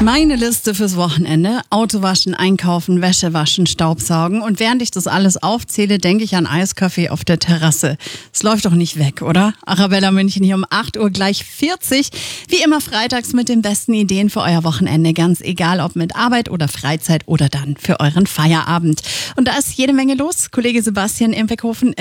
Meine Liste fürs Wochenende: Auto waschen, einkaufen, Wäsche waschen, Staubsaugen. Und während ich das alles aufzähle, denke ich an Eiskaffee auf der Terrasse. Es läuft doch nicht weg, oder? Arabella München hier um 8 Uhr gleich 40. Wie immer freitags mit den besten Ideen für euer Wochenende. Ganz egal, ob mit Arbeit oder Freizeit oder dann für euren Feierabend. Und da ist jede Menge los. Kollege Sebastian Impekhofen